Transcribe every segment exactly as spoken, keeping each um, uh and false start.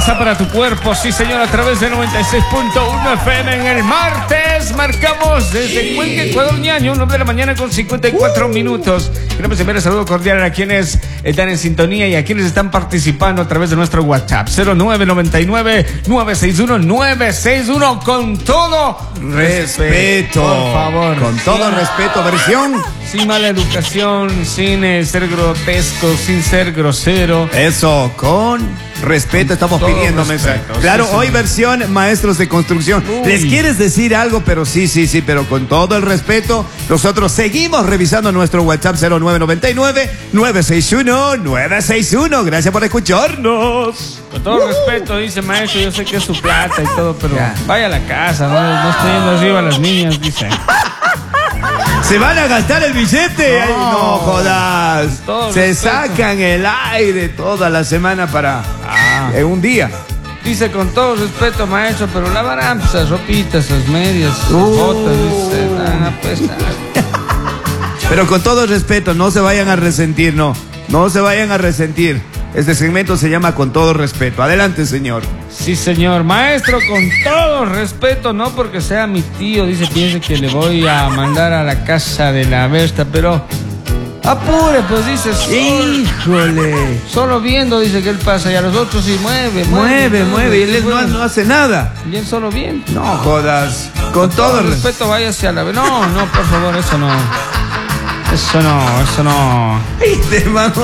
fuerza para tu cuerpo, sí señor, a través de noventa y seis punto uno F M en el martes. Marcamos desde Cuenca, Ecuador, Ñaño, nueve de la mañana con cincuenta y cuatro minutos. Queremos enviar un saludo cordial a quienes están en sintonía y a quienes están participando a través de nuestro WhatsApp cero nueve nueve nueve, nueve seis uno, nueve seis uno. Con todo respeto, por favor, con todo sin, respeto, versión sin mala educación, sin eh, ser grotesco, sin ser grosero. Eso, con respeto estamos todo pidiendo respeto, mensajes. Claro, sí, hoy sí. Versión maestros de construcción. Uy. Les quieres decir algo, pero sí, sí, sí, pero con todo el respeto, nosotros seguimos revisando nuestro WhatsApp cero nueve nueve nueve, nueve seis uno, nueve seis uno. Gracias por escucharnos. Con todo uh. respeto, dice maestro, yo sé que es su plata y todo, pero ya. vaya a la casa, no, no estoy yendo arriba a las niñas, dice. ¿Se van a gastar el billete? No, Ay, no jodas. Todo Se respeto. sacan el aire toda la semana para Ah. eh, un día. Dice con todo respeto, maestro, pero lavarán pues, esas ropitas, esas medias, esas Uh. botas, dice, ah, pues, ah. Pero con todo respeto, no se vayan a resentir, no. No se vayan a resentir. Este segmento se llama Con todo respeto. Adelante, señor. Sí, señor. Maestro, con todo respeto, no porque sea mi tío, dice, piense que le voy a mandar a la casa de la Berta, pero apure, pues dice, solo, Híjole. solo viendo, dice que él pasa, y a los otros sí mueve, Mueve, mueve, y él no, no hace nada. Bien, solo bien. No jodas. Con, Con todo todo respeto. respeto, váyase a la... No, no, por favor, eso no. Eso no, eso no. ¿Viste, vamos?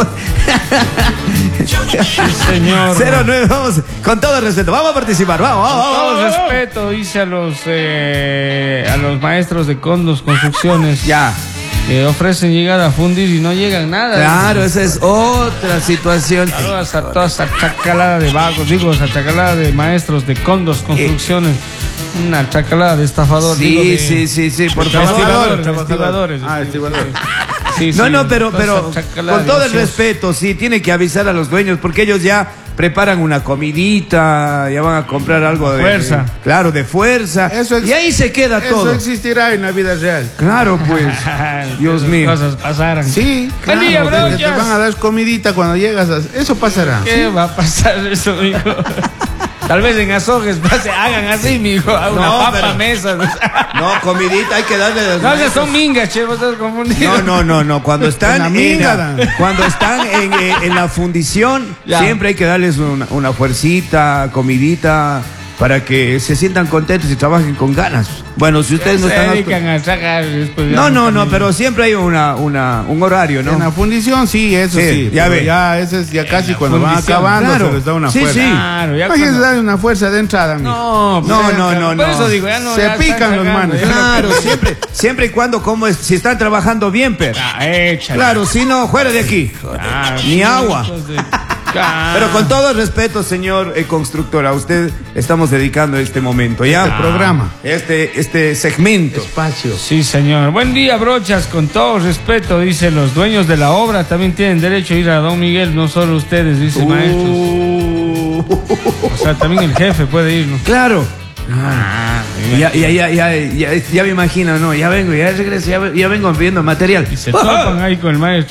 Sí, señor. cero nueve, vamos. Con todo respeto. Vamos a participar. Vamos, vamos, Con vamos. todo vamos. respeto, dice a los eh, a los maestros de Condos Construcciones. Ya. Que ofrecen llegar a fundir y no llegan nada. Claro, esa es otra situación. Saludos a toda esa chacalada de vagos, digo, esa chacalada de maestros de Condos Construcciones. Una chacalada de estafadores. Sí, digo, de, sí, sí, sí, por de favor. estibadores, estibadores. Ah, estibadores. Sí, No, sí, no, pero, toda pero esa chacalada con todo el de ociosos. respeto, sí, tiene que avisar a los dueños porque ellos ya preparan una comidita, ya van a comprar algo de Fuerza. de- claro, de fuerza. Eso ex- y ahí se queda Eso todo. existirá en la vida real. Claro, pues. Dios Esas mío. cosas pasaran. Sí, Buen día, claro, que te brochas. van a dar comidita cuando llegas a... Eso pasará. ¿Qué va a pasar eso, mijo? Tal vez en Azogues pase, hagan así, mijo. Una No, papa pero- mesa. No, comidita hay que darle. No, ya son mingas, che, vos estás confundido. No, no, no, no. Cuando están En la en, minga, la- Dan. cuando están en, eh, en la fundición, Ya. siempre hay que darles una, una fuercita, comidita, para que se sientan contentos y trabajen con ganas. Bueno, si ustedes no se están. dedican a sacar después. No, no, no, pero siempre hay una, una, un horario, En la ¿no? fundición, sí, eso Sí, sí. ya pero ve. Ya, ese es ya casi la cuando van fundición, acabando claro. se les da una Sí, fuerza. sí. Claro, ya Imagínense cuando- darle una fuerza de entrada, mijo. No, No, pues, no, no, Por no. eso digo, ya no. Se ya están pican los cagando, manes. ya no- Claro, siempre, siempre y cuando como es, si están trabajando bien, pero. Ah, échale. Claro, si no, fuera de aquí. Claro, Ni agua. hijos de- Claro. Pero con todo respeto, señor eh, constructor, a usted estamos dedicando este momento, ¿ya? Este programa. Este, este segmento. Espacio. Sí, señor. Buen día, brochas. Con todo respeto, dice, los dueños de la obra también tienen derecho a ir a Don Miguel, no solo ustedes, dice Uh. maestros. O sea, también el jefe puede ir, ¿no? Claro. Ah, Ya, ya, ya, ya, ya, ya me imagino, ¿no? Ya vengo, ya regreso, ya, ya vengo viendo material. y se topan ahí con el maestro.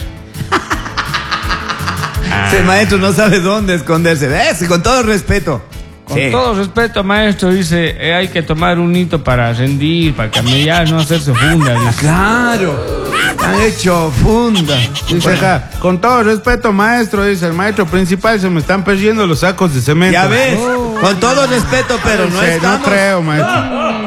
Ese maestro no sabe dónde esconderse. ¿Ves? Con todo respeto. Con Sí. todo respeto, maestro, dice, eh, hay que tomar un hito para rendir, para camellar, no hacerse funda. Dice. Claro. Han hecho funda. Dice acá, con todo respeto, maestro, dice el maestro principal, se me están perdiendo los sacos de cemento. Ya ves. Con todo respeto, pero no Sí, estamos. no creo, maestro.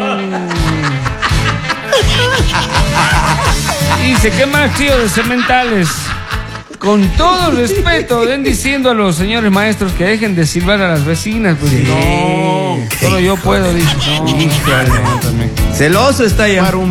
Dice, ¿qué más, tío de cementales? Con todo respeto, ven diciendo a los señores maestros que dejen de silbar a las vecinas. Pues no, solo yo puedo, dice. No, no, también. Celoso está ya. Para un